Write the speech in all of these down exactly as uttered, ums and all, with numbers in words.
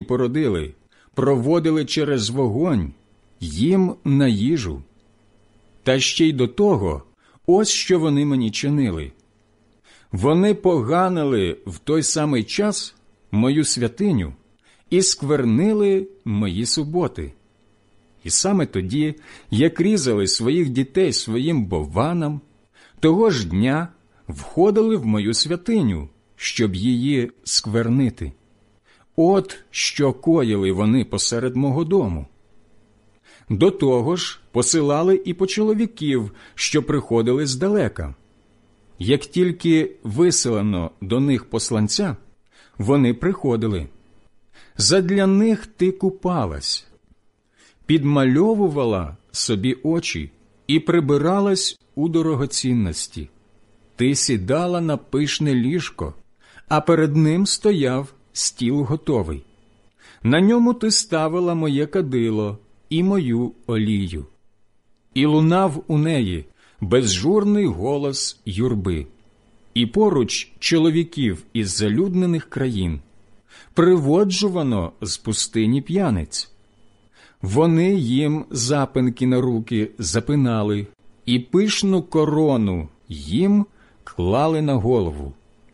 породили, проводили через вогонь, їм на їжу. Та ще й до того, ось що вони мені чинили. Вони поганили в той самий час мою святиню і сквернили мої суботи. І саме тоді, як різали своїх дітей своїм бованам, того ж дня входили в мою святиню, щоб її сквернити. От що коїли вони посеред мого дому. До того ж посилали і по чоловіків, що приходили здалека. Як тільки виселено до них посланця, вони приходили. Задля них ти купалась, підмальовувала собі очі і прибиралась у дорогоцінності. Ти сідала на пишне ліжко, а перед ним стояв стіл готовий. На ньому ти ставила моє кадило і мою олію. І лунав у неї безжурний голос юрби. І поруч чоловіків із залюднених країн, приводжувано з пустині п'яниць. Вони їм запинки на руки запинали, і пишну корону їм клали на голову.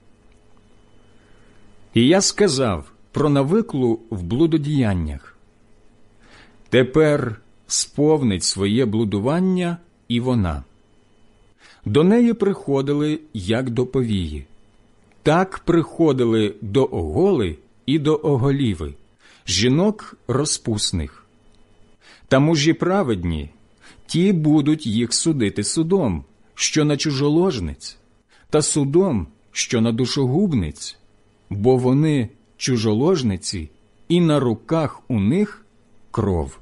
І я сказав про навиклу в блудодіяннях. Тепер сповнить своє блудування і вона. До неї приходили, як до повії. Так приходили до Оголи і до Оголіви, жінок розпусних. Та мужі праведні, ті будуть їх судити судом, що на чужоложниць, та судом, що на душогубниць, бо вони чужоложниці, і на руках у них кров.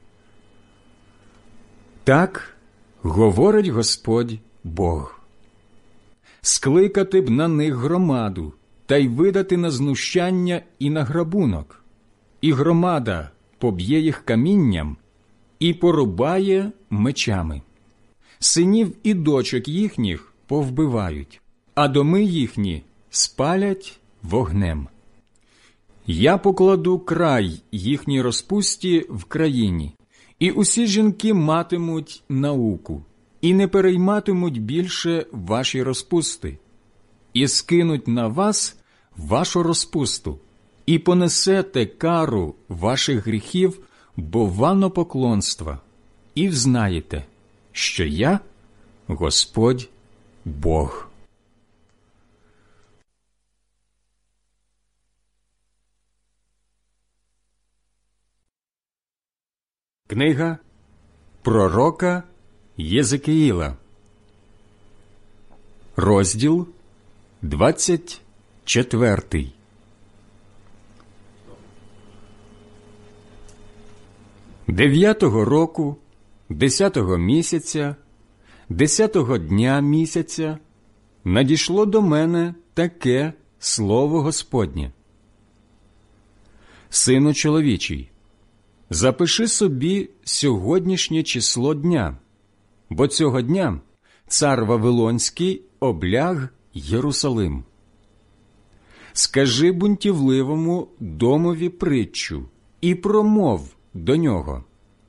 Так говорить Господь Бог. Скликати б на них громаду, та й видати на знущання і на грабунок. І громада поб'є їх камінням і порубає мечами. Синів і дочок їхніх повбивають, а доми їхні спалять вогнем. Я покладу край їхній розпусті в країні, і усі жінки матимуть науку, і не перейматимуть більше ваші розпусти, і скинуть на вас вашу розпусту, і понесете кару ваших гріхів бованопоклонства, і взнаєте, що я – Господь Бог. Книга пророка Єзекіїла, розділ двадцять четвертий. Дев'ятого року, десятого місяця, десятого дня місяця надійшло до мене таке слово Господнє. Сину чоловічий, запиши собі сьогоднішнє число дня, бо цього дня цар Вавилонський обляг Єрусалим. Скажи бунтівливому домові притчу і промов до нього.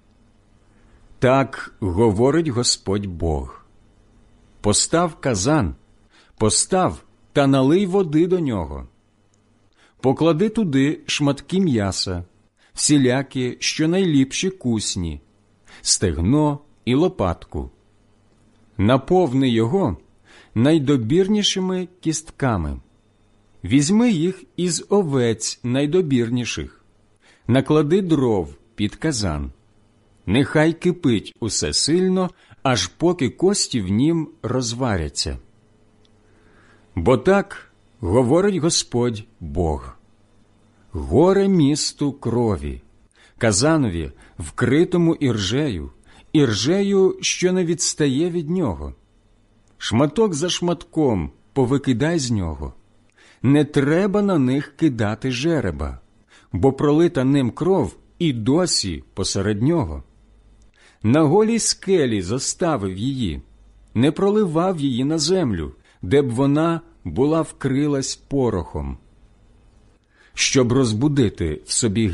Так говорить Господь Бог. Постав казан, постав та налий води до нього. Поклади туди шматки м'яса, всілякі, що найліпші кусні, стегно і лопатку. Наповни його найдобірнішими кістками. Візьми їх із овець найдобірніших. Наклади дров під казан. Нехай кипить усе сильно, аж поки кості в нім розваряться. Бо так говорить Господь Бог. Горе місту крові, казанові, вкритому іржею, іржею, що не відстає від нього. Шматок за шматком повикидай з нього. Не треба на них кидати жереба, бо пролита ним кров і досі посеред нього. На голій скелі зоставив її, не проливав її на землю, де б вона була вкрилась порохом. Щоб розбудити в собі